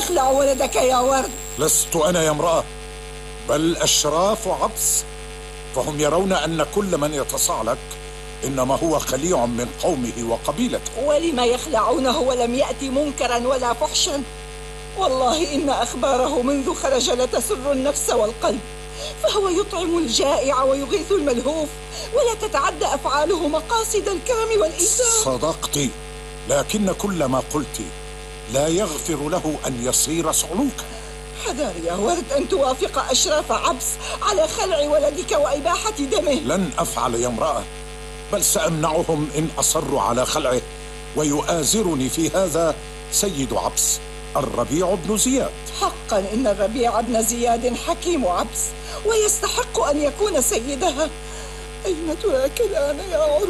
يخلع ولدك يا ورد؟ لست أنا يا امرأة، بل أشراف عبس، فهم يرون أن كل من يتصالك إنما هو خليع من قومه وقبيلته. ولم يخلعونه ولم يأتي منكرا ولا فحشا؟ والله إن أخباره منذ خرج لتسر النفس والقلب، فهو يطعم الجائع ويغيث الملهوف، ولا تتعدى أفعاله مقاصد الكرم والإيثار. صدقت، لكن كل ما قلت لا يغفر له أن يصير صعلوكا. حذار يا ورد أن توافق أشراف عبس على خلع ولدك وإباحة دمه. لن أفعل يا امرأة، بل سأمنعهم إن أصروا على خلعه، ويؤازرني في هذا سيد عبس الربيع بن زياد. حقا إن الربيع بن زياد حكيم عبس، ويستحق أن يكون سيدها. أين تراك الآن يا عروة؟